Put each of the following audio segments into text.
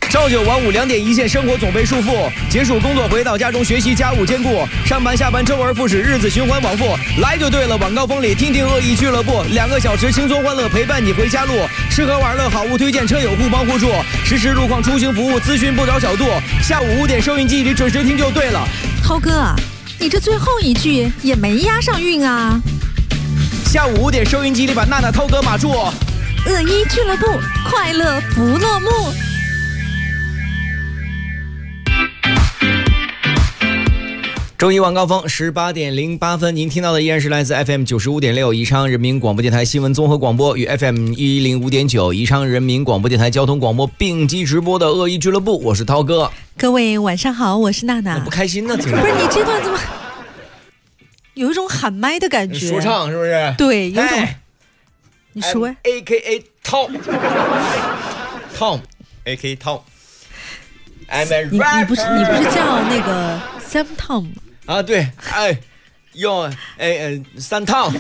朝九晚五2点一线，生活总被束缚。结束工作回到家中，学习家务兼顾，上班下班周而复始，日子循环往复。来就对了，晚高峰里听听恶意俱乐部，2个小时轻松欢乐陪伴你回家路。吃喝玩乐好物推荐，车友互帮互助，实时路况出行服务咨询不着小度。下午5点收音机里准时听就对了。 涛哥啊，你这最后一句也没押上韵啊。 下午5点收音机里把娜娜涛哥码住。 恶意俱乐部，快乐不落幕。 周一晚高峰18点08分，您听到的依然是来自 FM 95.6宜昌人民广播电台新闻综合广播与 FM 105.9宜昌人民广播电台交通广播并机直播的恶意俱乐部，我是涛哥。 各位晚上好，我是娜娜。 不开心呢，听着。 不是你这段怎么有一种喊麦的感觉？ 说唱是不是？ 对，有一种。你说 AKA Tom AKA Tom I'm a rapper。 你不是叫那个 Sam Tom 啊？对，用3趟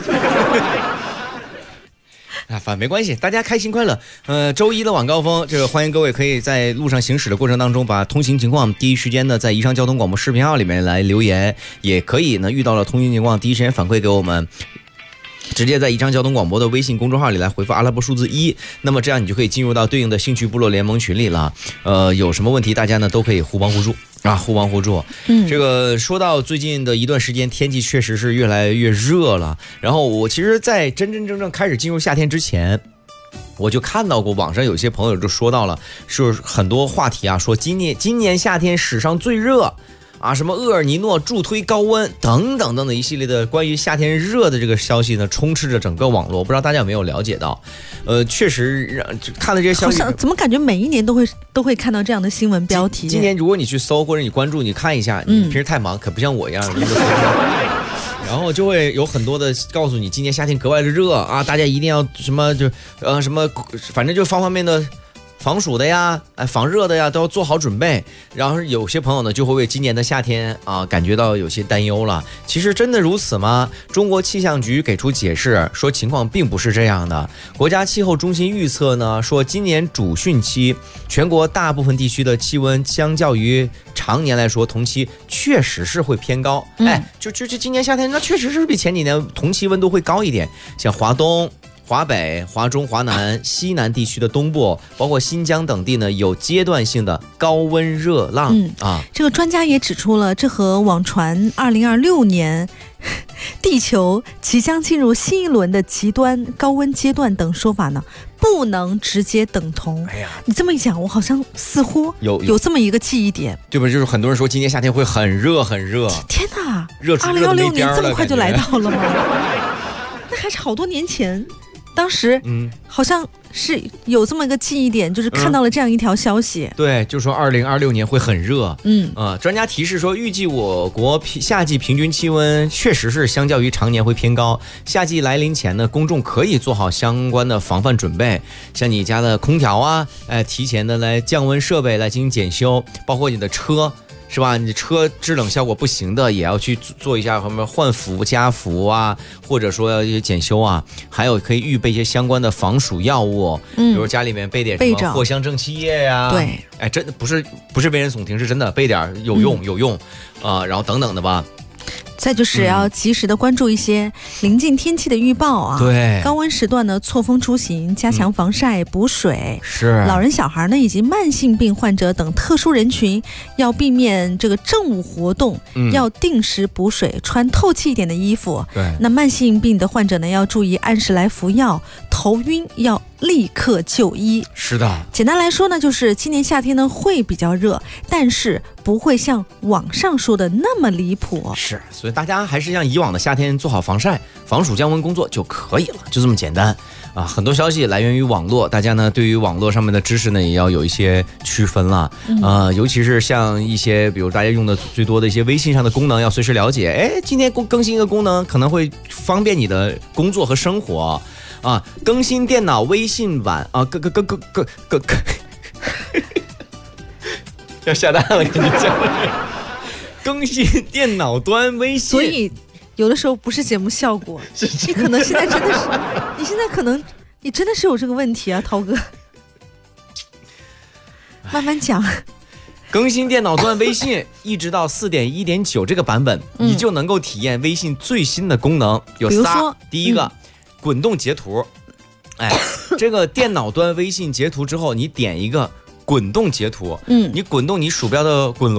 啊，反正没关系，大家开心快乐。周一的晚高峰，这个欢迎各位可以在路上行驶的过程当中，把通行情况第一时间的在宜昌交通广播视频号里面来留言，也可以呢遇到了通行情况第一时间反馈给我们。直接在宜昌交通广播的微信公众号里来回复阿拉伯数字1，那么这样你就可以进入到对应的兴趣部落联盟群里了。有什么问题大家呢都可以互帮互助啊，互帮互助。这个说到最近的一段时间，天气确实是越来越热了。然后我其实在真正开始进入夏天之前，我就看到过网上有些朋友就说到了，是很多话题啊，说今年夏天史上最热。啊，什么厄尔尼诺助推高温等等等等一系列的关于夏天热的这个消息呢，充斥着整个网络。不知道大家有没有了解到？确实看了这些消息， 好像怎么感觉每一年都会看到这样的新闻标题。 今年如果你去搜或者你关注，你看一下，你平时太忙，可不像我一样。然后就会有很多的告诉你，今年夏天格外的热啊，大家一定要什么什么，反正就方方面面的。防暑的呀，防热的呀，都要做好准备。然后有些朋友呢，就会为今年的夏天啊感觉到有些担忧了。其实真的如此吗？中国气象局给出解释说，情况并不是这样的。国家气候中心预测呢，说今年主汛期，全国大部分地区的气温相较于常年来说，同期确实是会偏高。就今年夏天，那确实是比前几年同期温度会高一点。像华东、华北、华中、华南、西南地区的东部，包括新疆等地呢，有阶段性的高温热浪。 这个专家也指出了，这和网传2026年地球即将进入新一轮的极端高温阶段等说法呢，不能直接等同。你这么一讲，我好像似乎有这么一个记忆点， 对吧？就是很多人说今年夏天会很热很热。 天哪， 热 2026年这么快就来到了吗？那还是好多年前。当时好像是有这么一个记忆点，就是看到了这样一条消息。 对，就说2026年会很热。专家提示说，预计我国夏季平均气温确实是相较于常年会偏高。夏季来临前呢，公众可以做好相关的防范准备，像你家的空调啊，提前的来降温设备来进行检修，包括你的车。是吧？你车制冷效果不行的，也要去做一下什么换氟、加氟啊，或者说要一些检修啊。还有可以预备一些相关的防暑药物，比如家里面备点什么藿香正气液呀。 对， 真的不是危言耸听，是真的备点有用啊，然后等等的吧。 再就是要及时的关注一些临近天气的预报啊， 对， 高温时段呢错峰出行，加强防晒补水。 是老人小孩呢以及慢性病患者等特殊人群要避免这个正午活动，要定时补水，穿透气一点的衣服。 对， 那慢性病的患者呢要注意按时来服药，头晕要立刻就医。 是的， 简单来说呢，就是今年夏天呢会比较热，但是不会像网上说的那么离谱。 是，所以大家还是像以往的夏天做好防晒、防暑降温工作就可以了，就这么简单啊。很多消息来源于网络，大家呢对于网络上面的知识呢也要有一些区分了。尤其是像一些比如大家用的最多的一些微信上的功能要随时了解。今天更新一个功能可能会方便你的工作和生活啊。更新电脑微信版啊，要下单了，感觉像更新电脑端微信。 所以有的时候不是节目效果，你可能现在真的是，你现在可能你真的是有这个问题啊，涛哥。 慢慢讲。 更新电脑端微信一直到4.1.9这个版本，你就能够体验微信最新的功能，有仨。第一个，滚动截图。哎，这个电脑端微信截图之后，你点一个滚动截图，你滚动你鼠标的滚轮。